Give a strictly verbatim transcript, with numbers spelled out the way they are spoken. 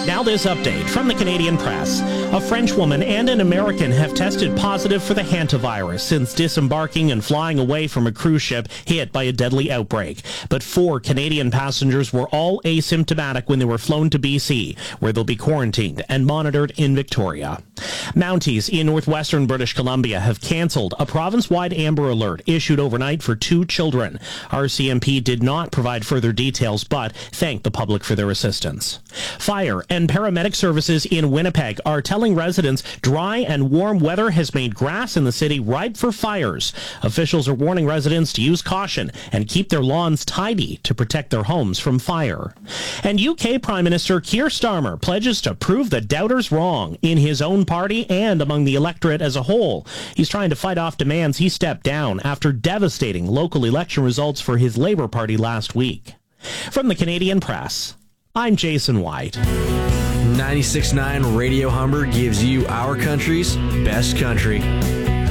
Now this update from the Canadian Press. A French woman and an American have tested positive for the hantavirus since disembarking and flying away from a cruise ship hit by a deadly outbreak. But four Canadian passengers were all asymptomatic when they were flown to B C, where they'll be quarantined and monitored in Victoria. Mounties in northwestern British Columbia have cancelled a province-wide Amber Alert issued overnight for two children. R C M P did not provide further details, but thanked the public for their assistance. Fire and paramedic services in Winnipeg are telling residents dry and warm weather has made grass in the city ripe for fires. Officials are warning residents to use caution and keep their lawns tidy to protect their homes from fire. And U K Prime Minister Keir Starmer pledges to prove the doubters wrong in his own party and among the electorate as a whole. He's trying to fight off demands he stepped down after devastating local election results for his Labour Party last week. From the Canadian Press, I'm Jason White. ninety-six point nine Radio Humber gives you our country's best country.